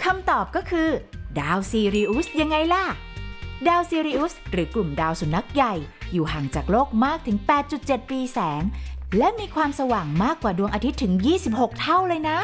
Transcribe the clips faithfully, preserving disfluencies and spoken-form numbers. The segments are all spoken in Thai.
ำตอบก็คือดาวซีริอุสยังไงล่ะดาวซีริอุสหรือกลุ่มดาวสุนัขใหญ่อยู่ห่างจากโลกมากถึง แปดจุดเจ็ด ปีแสงและมีความสว่างมากกว่าดวงอาทิตย์ถึงยี่สิบหกเท่าเลยนะ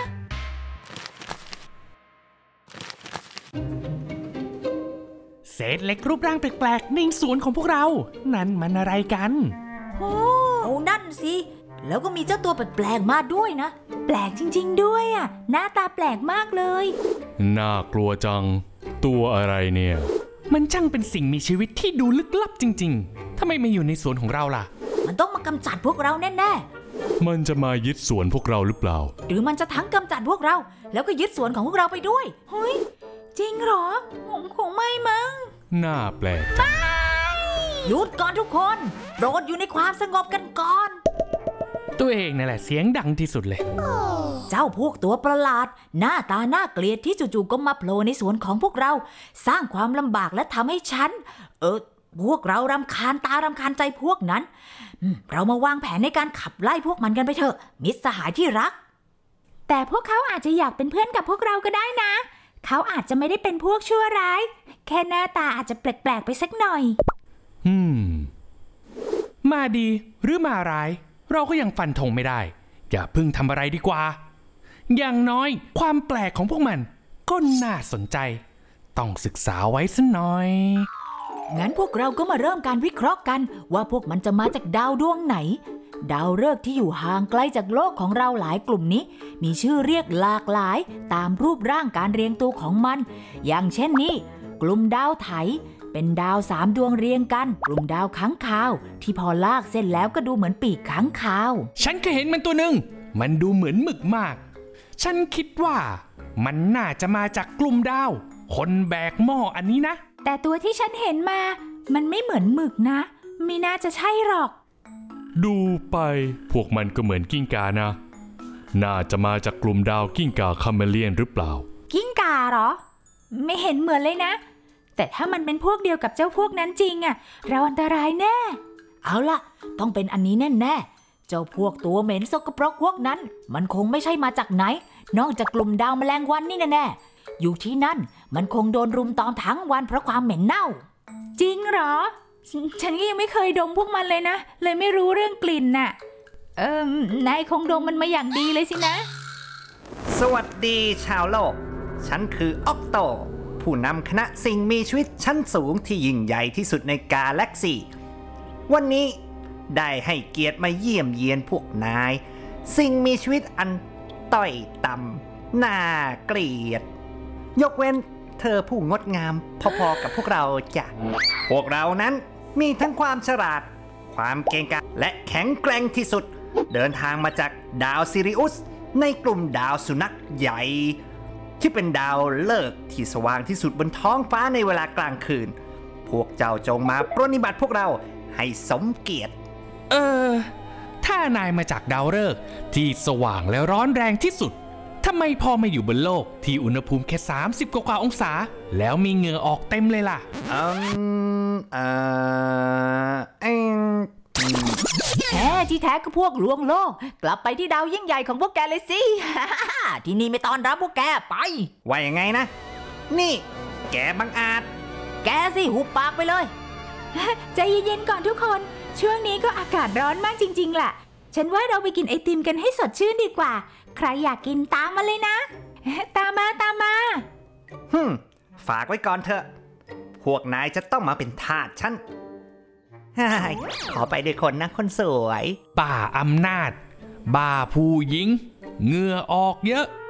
เศษเหล็กรูปร่างแปลกๆในสวนของพวกเรานั่นมันอะไรกันโอ้เอานั่นสิแล้วก็มีเจ้าตัวแปลกๆมาด้วยนะแปลกจริงๆด้วยอ่ะหน้าตาแปลกมากเลยน่ากลัวจังตัวอะไรเนี่ยมันช่างเป็นสิ่งมีชีวิตที่ดูลึกลับจริงๆทำไมมาอยู่ในสวนของเราล่ะมันต้องมากำจัดพวกเราแน่ๆมันจะมายึดสวนพวกเราหรือเปล่าหรือมันจะทั้งกำจัดพวกเราแล้วก็ยึดสวนของพวกเราไปด้วยเฮ้ยจริงเหรอคงไม่มั้งน่าแปลกหยุดก่อนทุกคนโปรดอยู่ในความสงบกันก่อนตัวเองนั่นแหละเสียงดังที่สุดเลยเจ้าพวกตัวประหลาดหน้าตาน่าเกลียดที่จู่ๆก็มาโผล่ในสวนของพวกเราสร้างความลำบากและทำให้ฉันเออพวกเรารำคาญตารำคาญใจพวกนั้นเรามาวางแผนในการขับไล่พวกมันกันไปเถอะมิตรสหายที่รักแต่พวกเขาอาจจะอยากเป็นเพื่อนกับพวกเราก็ได้นะเขาอาจจะไม่ได้เป็นพวกชั่วร้ายแค่หน้าตาอาจจะแปลกๆไปสักหน่อยอืมมาดีหรือมาร้ายเราก็ยังฟันธงไม่ได้อย่าพึ่งทำอะไรดีกว่าอย่างน้อยความแปลกของพวกมันก็น่าสนใจต้องศึกษาไว้สักหน่อยงั้นพวกเราก็มาเริ่มการวิเคราะห์กันว่าพวกมันจะมาจากดาวดวงไหนดาวฤกษ์ที่อยู่ห่างไกลจากโลกของเราหลายกลุ่มนี้มีชื่อเรียกหลากหลายตามรูปร่างการเรียงตัวของมันอย่างเช่นนี้กลุ่มดาวไถเป็นดาวสามดวงเรียงกันกลุ่มดาวค้างคาวที่พอลากเส้นแล้วก็ดูเหมือนปีกค้างคาวฉันเคยเห็นมันตัวหนึ่งมันดูเหมือนหมึกมากฉันคิดว่ามันน่าจะมาจากกลุ่มดาวคนแบกหม้ออันนี้นะแต่ตัวที่ฉันเห็นมามันไม่เหมือนหมึกนะไม่น่าจะใช่หรอกดูไปพวกมันก็เหมือนกิ้งก่านะน่าจะมาจากกลุ่มดาวกิ้งก่าคาเมเลียนหรือเปล่ากิ้งก่าเหรอไม่เห็นเหมือนเลยนะแต่ถ้ามันเป็นพวกเดียวกับเจ้าพวกนั้นจริงอ่ะเราอันตรายแน่เอาล่ะต้องเป็นอันนี้แน่ๆเจ้าพวกตัวเหม็นสกปรกพวกนั้นมันคงไม่ใช่มาจากไหนนอกจากกลุ่มดาวแมลงวันนี่แน่ๆอยู่ที่นั่นมันคงโดนรุมตอมทั้งวันเพราะความเหม็นเน่าจริงเหรอฉันก็ยังไม่เคยดมพวกมันเลยนะเลยไม่รู้เรื่องกลิ่นน่ะเออนายคงดมมันมาอย่างดีเลยสินะสวัสดีชาวโลกฉันคือออกโตผู้นำคณะสิ่งมีชีวิตชั้นสูงที่ยิ่งใหญ่ที่สุดในกาแล็กซีวันนี้ได้ให้เกียรติมาเยี่ยมเยียนพวกนายสิ่งมีชีวิตอันต้อยต่ำน่าเกลียดยกเว้นเธอผู้งดงามพอๆกับพวกเราจ้ะพวกเรานั้นมีทั้งความฉลาดความเก่งกาจและแข็งแกร่งที่สุดเดินทางมาจากดาวซิริอุสในกลุ่มดาวสุนัขใหญ่ที่เป็นดาวฤกษ์ที่สว่างที่สุดบนท้องฟ้าในเวลากลางคืนพวกเจ้าจงมาปรนนิบัติพวกเราให้สมเกียรติเออถ้านายมาจากดาวฤกษ์ที่สว่างและร้อนแรงที่สุดทำไมพอมาอยู่บนโลกที่อุณหภูมิแค่สามสิบกว่าองศาแล้วมีเหงื่อออกเต็มเลยล่ะอืมเอ่อเอ็งแท้ที่แท้ก็พวกลวงโลกกลับไปที่ดาวยิ่งใหญ่ของพวกแกเลยสิ ที่นี่ไม่ต้อนรับพวกแกไปว่ายังไงนะนี่แกบังอาจแกสิหุบปากไปเลยใจเย็นๆก่อนทุกคนช่วงนี้ก็อากาศร้อนมากจริงๆล่ะฉันว่าเราไปกินไอติมกันให้สดชื่นดีกว่าใครอยากกินตามมาเลยนะตามมาตามมาฮึมฝากไว้ก่อนเถอะพวกนายจะต้องมาเป็นทาสฉันขอไปด้วยคนนะคนสวยบ้าอำนาจบ้าผู้หญิงเหงื่อออกเยอะ